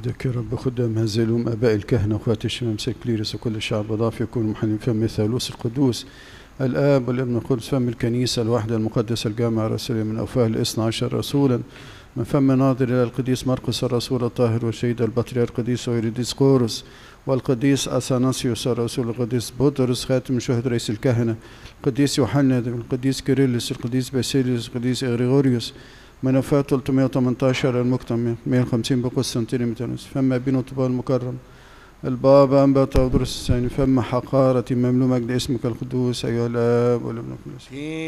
مجدك يا رب. خدام هذه الأم آباء الكهنة وأخوات الشمامسة الكليرس وكل الشعب وضعف يكون محل فم الثالوث القدوس الآب والابن القدس، فم الكنيسة الواحدة المقدسة الجامعة الرسولية من أوفاه الاثنى عشر رسولا، من فم ناظر إلى القديس مرقس الرسول الطاهر والشهيد البطريرك القديس ويريديس قورس والقديس أثناسيوس الرسول القديس بطرس خاتم شهد رئيس الكهنة، القديس يوحنا القديس كيرلس القديس باسيليوس القديس إغريغوريوس، من وفاة 318 المكتم 150 بقسطنطين متنوس، فم أبينا طوبى المكرم البابا أنبا تودرس الثاني، فم حقارة مملو مجد اسمك القدوس أيها الآب والابن القدوس.